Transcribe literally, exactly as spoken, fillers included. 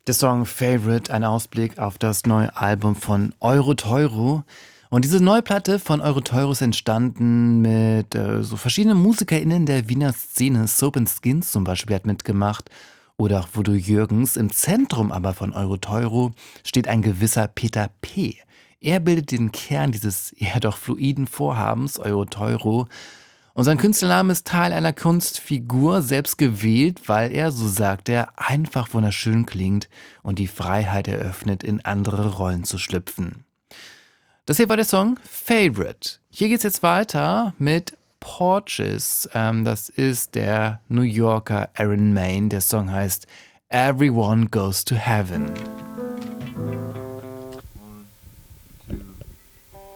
Der Song Favorite, ein Ausblick auf das neue Album von Euro-Teuro. Und diese neue Platte von Euro-Teuro ist entstanden mit äh, so verschiedenen MusikerInnen der Wiener Szene. Soap and Skins zum Beispiel hat mitgemacht oder auch Voodoo Jürgens. Im Zentrum aber von Euro-Teuro steht ein gewisser Peter P. Er bildet den Kern dieses eher doch fluiden Vorhabens Euro-Teuro. Und sein Künstlername ist Teil einer Kunstfigur, selbst gewählt, weil er, so sagt er, einfach wunderschön klingt und die Freiheit eröffnet, in andere Rollen zu schlüpfen. Das hier war der Song Favorite. Hier geht's jetzt weiter mit Porches. Ähm, das ist der New Yorker Aaron Maine. Der Song heißt Everyone Goes to Heaven.